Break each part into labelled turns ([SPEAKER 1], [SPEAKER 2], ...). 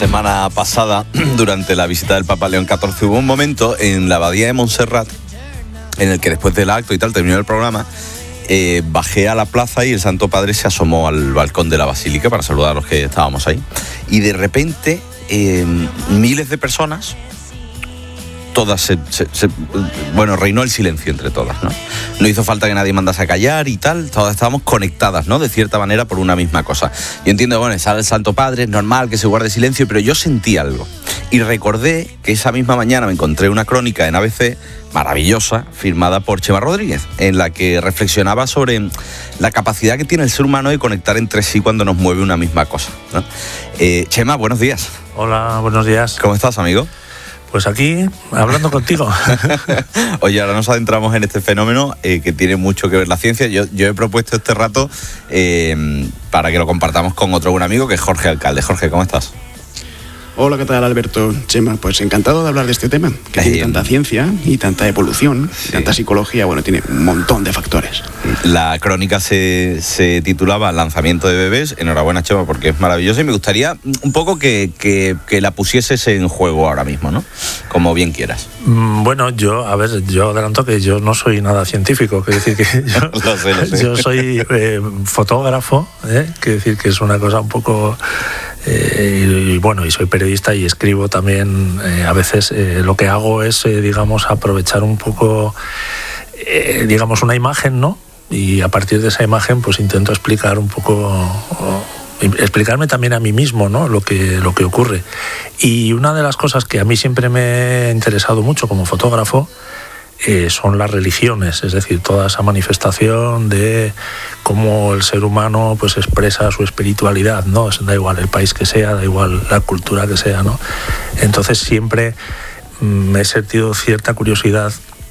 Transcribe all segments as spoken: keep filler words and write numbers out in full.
[SPEAKER 1] semana pasada, durante la visita del Papa León catorce, hubo un momento en la abadía de Montserrat en el que después del acto y tal, terminó el programa, eh, bajé a la plaza y el Santo Padre se asomó al balcón de la basílica para saludar a los que estábamos ahí. Y de repente, eh, miles de personas, todas se, se, se... Bueno, reinó el silencio entre todas, ¿no? No hizo falta que nadie mandase a callar y tal, todas estábamos conectadas, ¿no? De cierta manera por una misma cosa. Yo entiendo, bueno, sale el Santo Padre, es normal que se guarde silencio, pero yo sentí algo. Y recordé que esa misma mañana me encontré una crónica en A B C maravillosa, firmada por Chema Rodríguez, en la que reflexionaba sobre la capacidad que tiene el ser humano de conectar entre sí cuando nos mueve una misma cosa, ¿no? Eh, Chema, buenos días.
[SPEAKER 2] Hola, buenos días.
[SPEAKER 1] ¿Cómo estás, amigo?
[SPEAKER 2] Pues aquí, hablando contigo.
[SPEAKER 1] Oye, ahora nos adentramos en este fenómeno eh, que tiene mucho que ver la ciencia. Yo, yo he propuesto este rato eh, para que lo compartamos con otro buen amigo, que es Jorge Alcalde. Jorge, ¿cómo estás?
[SPEAKER 3] Hola, ¿qué tal, Alberto? Chema, pues encantado de hablar de este tema, que
[SPEAKER 1] eh,
[SPEAKER 3] tiene tanta ciencia y tanta evolución, sí. y tanta psicología, bueno, tiene un montón de factores.
[SPEAKER 1] La crónica se, se titulaba Lanzamiento de bebés. Enhorabuena, Chema, porque es maravillosa y me gustaría un poco que, que, que la pusieses en juego ahora mismo, ¿no? Como bien quieras.
[SPEAKER 2] Bueno, yo, a ver, yo adelanto que yo no soy nada científico, quiero decir que yo,
[SPEAKER 1] lo sé, lo sé.
[SPEAKER 2] yo soy eh, fotógrafo, ¿eh? Quiero decir que es una cosa un poco... Eh, y, y bueno, y soy periodista y escribo también, eh, a veces eh, lo que hago es, eh, digamos, aprovechar un poco, eh, digamos, una imagen, ¿no? Y a partir de esa imagen, pues intento explicar un poco, o, explicarme también a mí mismo, ¿no? Lo que, lo que ocurre. Y una de las cosas que a mí siempre me ha interesado mucho como fotógrafo Eh, son las religiones, es decir, toda esa manifestación de cómo el ser humano pues expresa su espiritualidad, ¿no? Da igual el país que sea, da igual la cultura que sea, ¿no? Entonces siempre me he sentido cierta curiosidad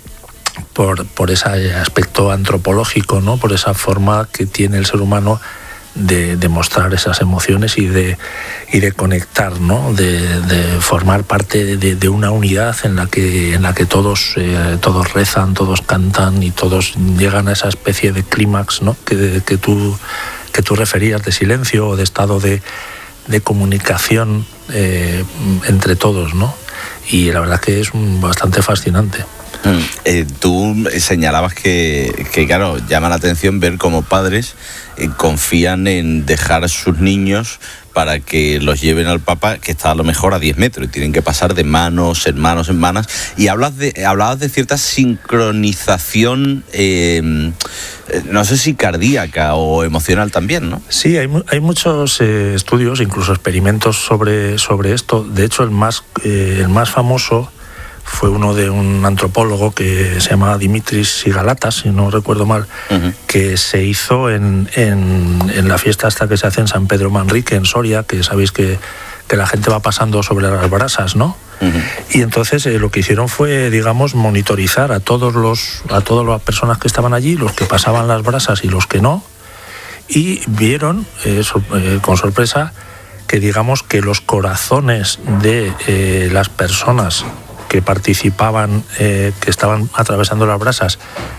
[SPEAKER 2] por, por ese aspecto antropológico, ¿no? Por esa forma que tiene el ser humano de, de mostrar esas emociones y de, y de conectar, ¿no? De, de formar parte de, de una unidad en la que, en la que todos, eh, todos rezan, todos cantan y todos llegan a esa especie de clímax, ¿no? que, que, tú, que tú referías, de silencio o de estado de, de comunicación eh, entre todos, ¿no? Y la verdad que es bastante fascinante.
[SPEAKER 1] Eh, tú señalabas que, que, claro, llama la atención ver cómo padres eh, confían en dejar a sus niños para que los lleven al Papa, que está a lo mejor a diez metros, y tienen que pasar de manos en manos en manos. Y hablas de, hablabas de cierta sincronización, eh, no sé si cardíaca o emocional también, ¿no?
[SPEAKER 2] Sí, hay, hay muchos eh, estudios, incluso experimentos sobre, sobre esto. De hecho, el más, eh, el más famoso fue uno de un antropólogo que se llama Dimitris Sigalatas, si no recuerdo mal, uh-huh. que se hizo en, en, en la fiesta esta que se hace en San Pedro Manrique, en Soria, que sabéis que, que la gente va pasando sobre las brasas, ¿no? Uh-huh. Y entonces eh, lo que hicieron fue, digamos, monitorizar a todos los a todas las personas que estaban allí, los que pasaban las brasas y los que no, y vieron eh, so, eh, con sorpresa que, digamos, que los corazones de eh, las personas que participaban, eh, que estaban atravesando las brasas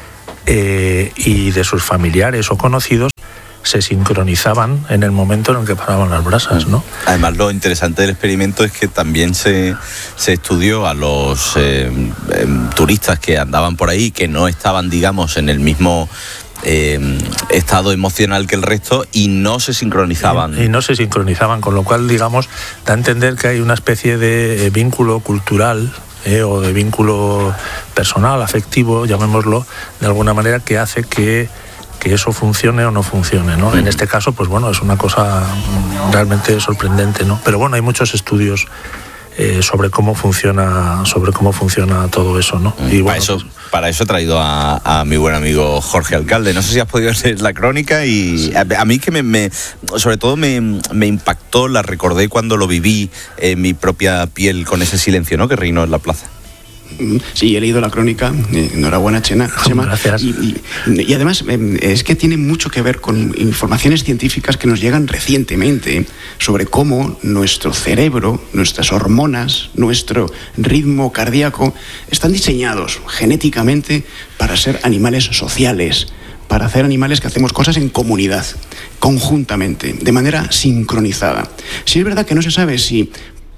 [SPEAKER 2] eh, y de sus familiares o conocidos se sincronizaban en el momento en el que paraban las brasas, ¿no?
[SPEAKER 1] Además, lo interesante del experimento es que también se, se estudió a los eh, eh, turistas que andaban por ahí, que no estaban, digamos, en el mismo Eh, estado emocional que el resto, y no se sincronizaban.
[SPEAKER 2] Y, y no se sincronizaban, con lo cual, digamos, da a entender que hay una especie de vínculo cultural eh, o de vínculo personal, afectivo, llamémoslo, de alguna manera, que hace que, que eso funcione o no funcione, ¿no? Mm. En este caso, pues bueno, es una cosa realmente sorprendente, ¿no? Pero bueno, hay muchos estudios Eh, sobre cómo funciona sobre cómo funciona todo eso, ¿no?
[SPEAKER 1] Y bueno, para eso pues, para eso he traído a, a mi buen amigo Jorge Alcalde. No sé si has podido leer la crónica y a, a mí que me, me sobre todo me, me impactó, la recordé cuando lo viví en mi propia piel con ese silencio, ¿no? Que reinó en la plaza.
[SPEAKER 3] Sí, he leído la crónica. Enhorabuena, Chena, Chema.
[SPEAKER 2] Gracias.
[SPEAKER 3] Y, y, y además es que tiene mucho que ver con informaciones científicas que nos llegan recientemente sobre cómo nuestro cerebro, nuestras hormonas, nuestro ritmo cardíaco están diseñados genéticamente para ser animales sociales, para hacer animales que hacemos cosas en comunidad, conjuntamente, de manera sincronizada. Sí es verdad que no se sabe si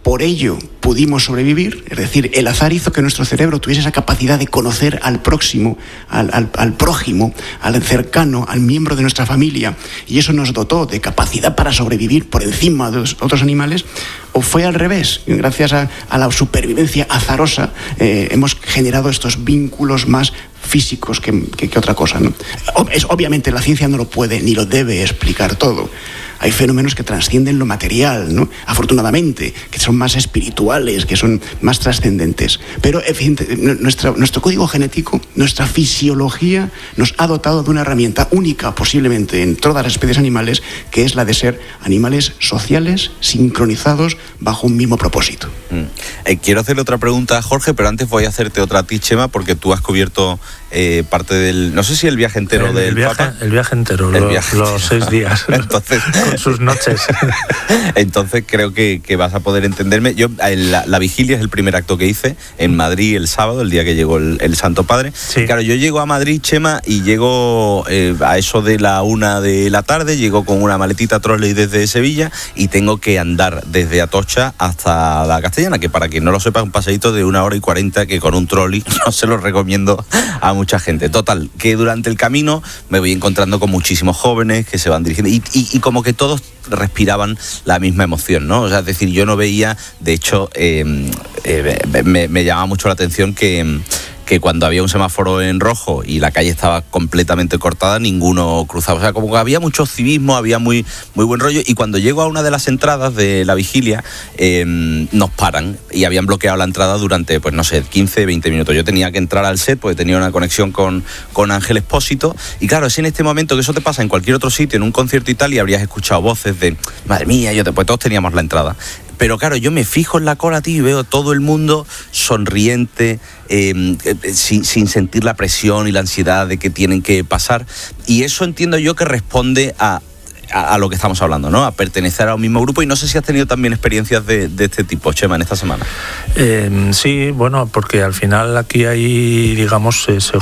[SPEAKER 3] por ello pudimos sobrevivir, es decir, el azar hizo que nuestro cerebro tuviese esa capacidad de conocer al próximo, al, al, al prójimo, al cercano, al miembro de nuestra familia, y eso nos dotó de capacidad para sobrevivir por encima de los otros animales. ¿O fue al revés? Gracias a, a la supervivencia azarosa eh, hemos generado estos vínculos más físicos que, que, que otra cosa, ¿no? Es, obviamente la ciencia no lo puede ni lo debe explicar todo. Hay fenómenos que trascienden lo material, ¿no? Afortunadamente, que son más espirituales, que son más trascendentes. Pero nuestra, nuestro código genético, nuestra fisiología, nos ha dotado de una herramienta única, posiblemente en todas las especies animales, que es la de ser animales sociales, sincronizados, bajo un mismo propósito.
[SPEAKER 1] Mm. Eh, quiero hacerle otra pregunta a Jorge, pero antes voy a hacerte otra a ti, Chema, porque tú has cubierto eh, parte del... No sé si el viaje entero
[SPEAKER 2] el,
[SPEAKER 1] del
[SPEAKER 2] el viaje,
[SPEAKER 1] Papa.
[SPEAKER 2] El viaje entero,
[SPEAKER 1] el
[SPEAKER 2] los,
[SPEAKER 1] viaje
[SPEAKER 2] los seis días.
[SPEAKER 1] Entonces...
[SPEAKER 2] con sus noches.
[SPEAKER 1] Entonces creo que, que vas a poder entenderme. Yo la, la vigilia es el primer acto que hice en Madrid el sábado, el día que llegó el, el Santo Padre.
[SPEAKER 2] Sí.
[SPEAKER 1] Claro, yo llego a Madrid, Chema, y llego eh, a eso de la una de la tarde, llego con una maletita trolley desde Sevilla y tengo que andar desde Atocha hasta la Castellana, que para quien no lo sepa es un paseíto de una hora y cuarenta que con un trolley no se lo recomiendo a mucha gente. Total, que durante el camino me voy encontrando con muchísimos jóvenes que se van dirigiendo y, y, y como que todos respiraban la misma emoción, ¿no? O sea, es decir, yo no veía, de hecho, eh, eh, me, me llamaba mucho la atención que... que cuando había un semáforo en rojo y la calle estaba completamente cortada, ninguno cruzaba. O sea, como que había mucho civismo, había muy, muy buen rollo. Y cuando llego a una de las entradas de la vigilia, eh, nos paran y habían bloqueado la entrada durante, pues no sé, quince, veinte minutos. Yo tenía que entrar al set porque tenía una conexión con, con Ángel Expósito. Y claro, es en este momento que eso te pasa en cualquier otro sitio, en un concierto y tal, y habrías escuchado voces de, madre mía, yo te, pues todos teníamos la entrada. Pero claro, yo me fijo en la cola, tío, y veo todo el mundo sonriente, eh, sin, sin sentir la presión y la ansiedad de que tienen que pasar. Y eso entiendo yo que responde a, a, a lo que estamos hablando, ¿no? A pertenecer a un mismo grupo. Y no sé si has tenido también experiencias de, de este tipo, Chema, en esta semana.
[SPEAKER 2] Eh, sí, bueno, porque al final aquí hay, digamos, se, se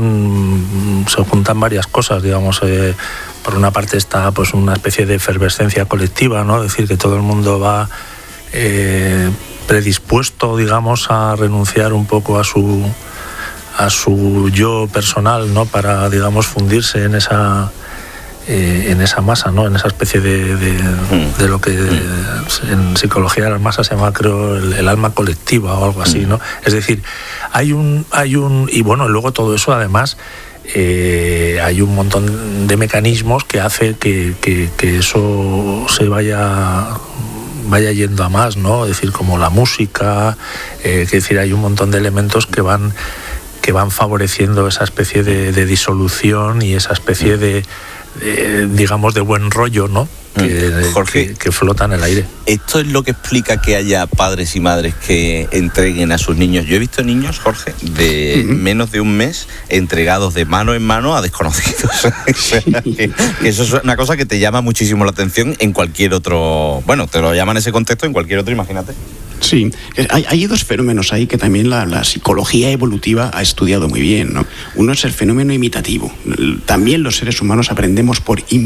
[SPEAKER 2] juntan se juntan varias cosas, digamos. Eh, por una parte está pues una especie de efervescencia colectiva, ¿no? Es decir, que todo el mundo va Eh, predispuesto, digamos, a renunciar un poco a su a su yo personal, ¿no? Para, digamos, fundirse en esa eh, en esa masa, ¿no? En esa especie de, de, de lo que en psicología de las masas se llama, creo, el, el alma colectiva o algo así, ¿no? Es decir, hay un hay un y bueno, luego todo eso además Eh, hay un montón de mecanismos que hace que, que, que eso se vaya vaya yendo a más, ¿no? Es decir, como la música, eh, es decir, hay un montón de elementos que van que van favoreciendo esa especie de, de disolución y esa especie de, de, digamos, de buen rollo, ¿no? Que,
[SPEAKER 1] Jorge,
[SPEAKER 2] que, que flota en el aire.
[SPEAKER 1] ¿Esto es lo que explica que haya padres y madres que entreguen a sus niños? Yo he visto niños, Jorge, de uh-huh. menos de un mes entregados de mano en mano a desconocidos. que, que eso es una cosa que te llama muchísimo la atención en cualquier otro... Bueno, te lo llama en ese contexto, en cualquier otro, imagínate.
[SPEAKER 3] Sí, hay, hay dos fenómenos ahí que también la, la psicología evolutiva ha estudiado muy bien, ¿no? Uno es el fenómeno imitativo. También los seres humanos aprendemos por imitación.